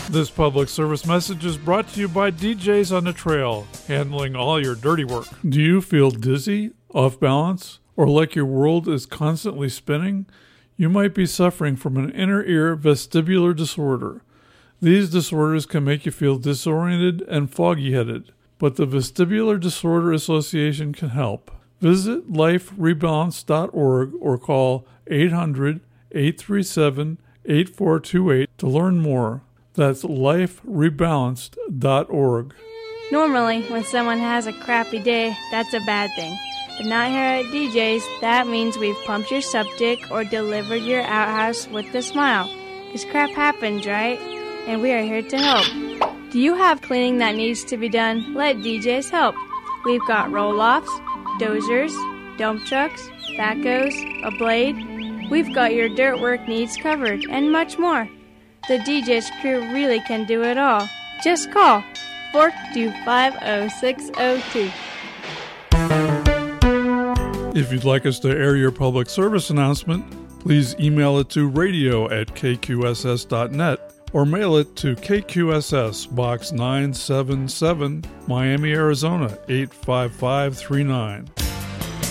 This public service message is brought to you by DJs on the Trail, handling all your dirty work. Do you feel dizzy, off balance, or like your world is constantly spinning? You might be suffering from an inner ear vestibular disorder. These disorders can make you feel disoriented and foggy-headed, but the Vestibular Disorder Association can help. Visit liferebalance.org or call 800-837-8428 to learn more. That's liferebalanced.org. Normally, when someone has a crappy day, that's a bad thing. But not here at DJ's. That means we've pumped your septic or delivered your outhouse with a smile. Because crap happens, right? And we are here to help. Do you have cleaning that needs to be done? Let DJ's help. We've got roll-offs, dozers, dump trucks, backhoes, a blade. We've got your dirt work needs covered, and much more. The DJ's crew really can do it all. Just call 425-0602. If you'd like us to air your public service announcement, please email it to radio@kqss.net or mail it to KQSS, Box 977, Miami, Arizona, 85539.